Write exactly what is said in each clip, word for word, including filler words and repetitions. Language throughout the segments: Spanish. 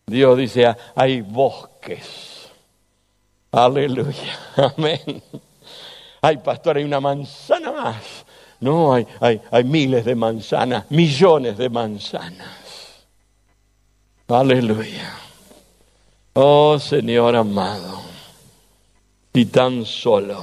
Dios dice, hay bosques. Aleluya. Amén. Ay, pastor, hay una manzana más. No, hay, hay, hay miles de manzanas, millones de manzanas. Aleluya. Oh, Señor amado, si tan solo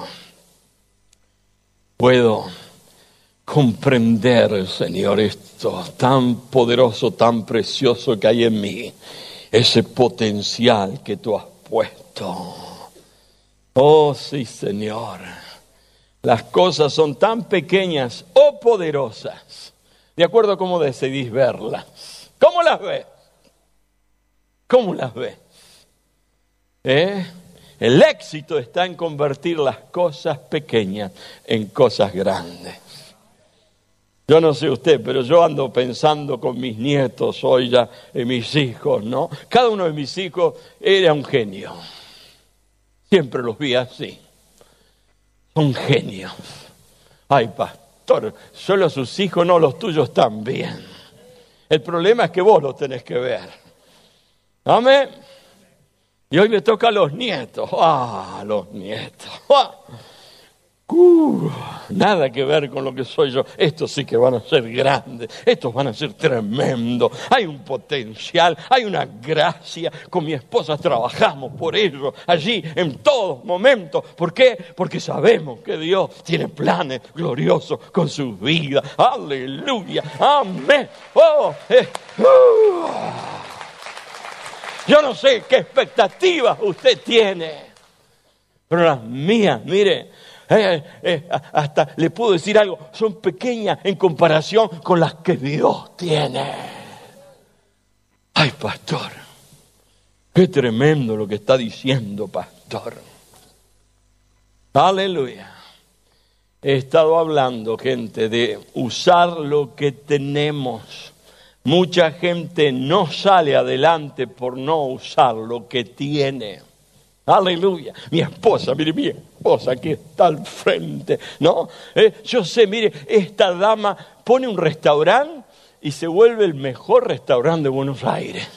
puedo comprender, Señor, esto tan poderoso, tan precioso que hay en mí, ese potencial que tú has puesto. Oh, sí, Señor. Las cosas son tan pequeñas o poderosas, de acuerdo a cómo decidís verlas. ¿Cómo las ves? ¿Cómo las ves? ¿Eh? El éxito está en convertir las cosas pequeñas en cosas grandes. Yo no sé usted, pero yo ando pensando con mis nietos hoy ya, en mis hijos, ¿no? Cada uno de mis hijos era un genio. Siempre los vi así. Son genios. Ay, pastor, solo sus hijos, no, los tuyos también. El problema es que vos los tenés que ver. Amén. Y hoy me toca a los nietos. Ah, los nietos. Ah. Uh, nada que ver con lo que soy yo. Estos sí que van a ser grandes. Estos van a ser tremendos. Hay un potencial, hay una gracia. Con mi esposa trabajamos por ello allí en todos momentos. ¿Por qué? Porque sabemos que Dios tiene planes gloriosos con su vida. Aleluya. Amén. Oh, eh, uh. Yo no sé qué expectativas usted tiene, pero las mías, mire, eh, eh, hasta le puedo decir algo, son pequeñas en comparación con las que Dios tiene. Ay, pastor, qué tremendo lo que está diciendo, pastor. Aleluya. He estado hablando, gente, de usar lo que tenemos. Mucha gente no sale adelante por no usar lo que tiene. Aleluya. Mi esposa, mire, mi esposa que está al frente, ¿no? Eh, yo sé, mire, esta dama pone un restaurante y se vuelve el mejor restaurante de Buenos Aires.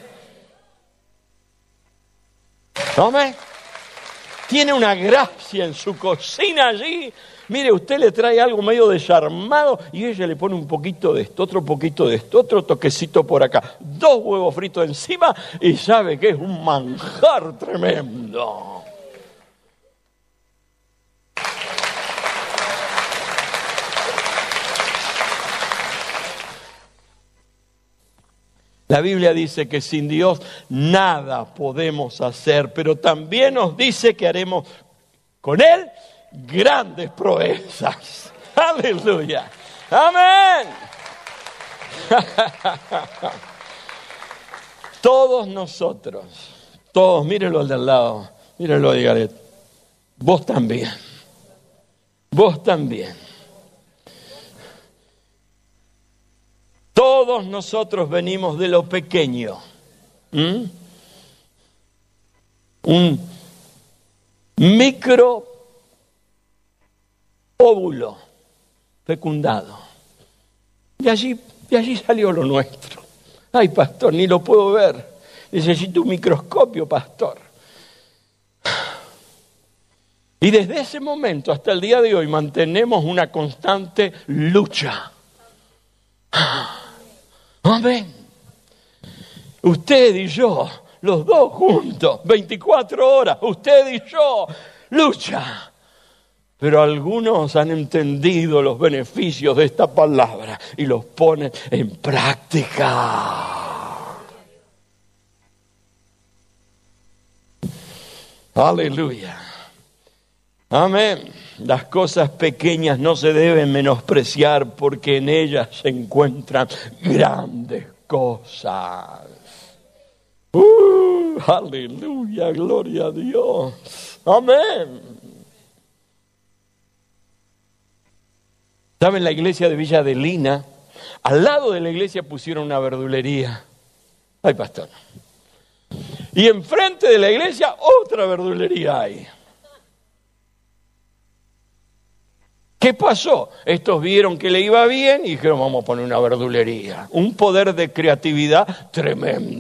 ¿Amén? Tiene una gracia en su cocina allí. Mire, usted le trae algo medio desarmado y ella le pone un poquito de esto, otro poquito de esto, otro toquecito por acá, dos huevos fritos encima y sabe que es un manjar tremendo. La Biblia dice que sin Dios nada podemos hacer, pero también nos dice que haremos con Él grandes proezas. Aleluya. Amén. Todos nosotros, todos, mírenlo al de al lado, mírenlo, dígale, vos también, vos también. Todos nosotros venimos de lo pequeño. ¿Mm? Un micro óvulo fecundado. Y allí, y allí salió lo nuestro. Ay, pastor, ni lo puedo ver. Necesito un microscopio, pastor. Y desde ese momento hasta el día de hoy mantenemos una constante lucha. Amén. Usted y yo, los dos juntos, veinticuatro horas, usted y yo, lucha. Pero algunos han entendido los beneficios de esta palabra y los ponen en práctica. Aleluya. Amén. Las cosas pequeñas no se deben menospreciar porque en ellas se encuentran grandes cosas. Uh, aleluya, gloria a Dios. Amén. ¿Saben? La iglesia de Villa Adelina, al lado de la iglesia pusieron una verdulería. Ay, pastor. Y enfrente de la iglesia otra verdulería hay. ¿Qué pasó? Estos vieron que le iba bien y dijeron, vamos a poner una verdulería. Un poder de creatividad tremendo.